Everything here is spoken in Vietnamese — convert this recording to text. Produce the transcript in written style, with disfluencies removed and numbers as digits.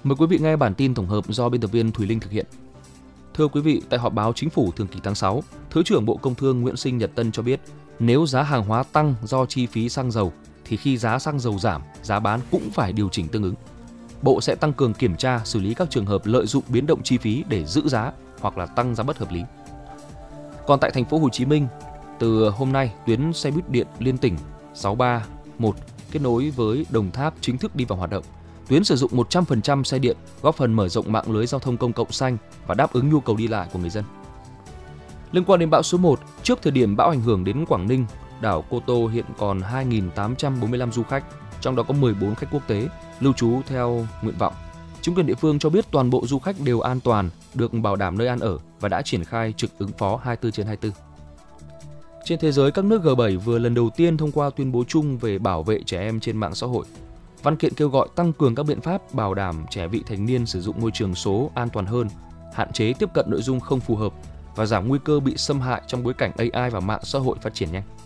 Mời quý vị nghe bản tin tổng hợp do biên tập viên Thùy Linh thực hiện. Thưa quý vị, tại họp báo Chính phủ thường kỳ tháng 6, Thứ trưởng Bộ Công Thương Nguyễn Sinh Nhật Tân cho biết, nếu giá hàng hóa tăng do chi phí xăng dầu, thì khi giá xăng dầu giảm, giá bán cũng phải điều chỉnh tương ứng. Bộ sẽ tăng cường kiểm tra, xử lý các trường hợp lợi dụng biến động chi phí để giữ giá hoặc là tăng giá bất hợp lý. Còn tại thành phố Hồ Chí Minh, từ hôm nay, tuyến xe buýt điện liên tỉnh 631 kết nối với Đồng Tháp chính thức đi vào hoạt động. Tuyến sử dụng 100% xe điện, góp phần mở rộng mạng lưới giao thông công cộng xanh và đáp ứng nhu cầu đi lại của người dân. Liên quan đến bão số 1, trước thời điểm bão ảnh hưởng đến Quảng Ninh, đảo Cô Tô hiện còn 2.845 du khách, trong đó có 14 khách quốc tế lưu trú theo nguyện vọng. Chính quyền địa phương cho biết toàn bộ du khách đều an toàn, được bảo đảm nơi ăn ở và đã triển khai trực ứng phó 24/24. Trên thế giới, các nước G7 vừa lần đầu tiên thông qua tuyên bố chung về bảo vệ trẻ em trên mạng xã hội. Văn kiện kêu gọi tăng cường các biện pháp bảo đảm trẻ vị thành niên sử dụng môi trường số an toàn hơn, hạn chế tiếp cận nội dung không phù hợp và giảm nguy cơ bị xâm hại trong bối cảnh AI và mạng xã hội phát triển nhanh.